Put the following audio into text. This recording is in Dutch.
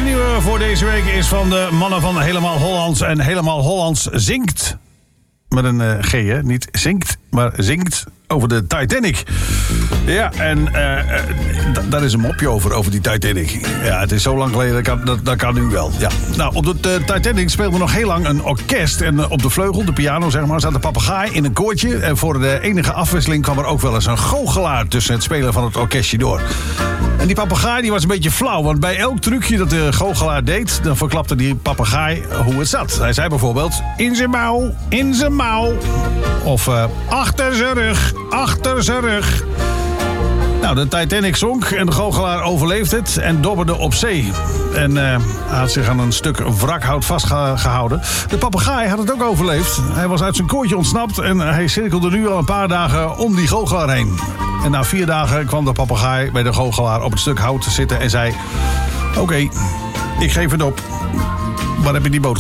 eerste nieuwe voor deze week is van de mannen van Helemaal Hollands. En Helemaal Hollands zingt. Met een G, hè? Niet zingt, maar zingt over de Titanic. Ja, en daar is een mopje over die Titanic. Ja, het is zo lang geleden, dat kan nu wel. Ja. Nou, op de Titanic speelde nog heel lang een orkest. En op de vleugel, de piano zeg maar, zat een papegaai in een koortje. En voor de enige afwisseling kwam er ook wel eens een goochelaar tussen het spelen van het orkestje door. En die papegaai die was een beetje flauw, want bij elk trucje dat de goochelaar deed, dan verklapte die papegaai hoe het zat. Hij zei bijvoorbeeld, in zijn mouw, in zijn mouw. Of achter zijn rug, achter zijn rug. Nou, de Titanic zonk en de goochelaar overleefde het en dobberde op zee. En hij had zich aan een stuk wrakhout vastgehouden. De papegaai had het ook overleefd. Hij was uit zijn koortje ontsnapt en hij cirkelde nu al een paar dagen om die goochelaar heen. En na 4 dagen kwam de papegaai bij de goochelaar op het stuk hout zitten en zei, oké, ik geef het op. Waar heb je die boot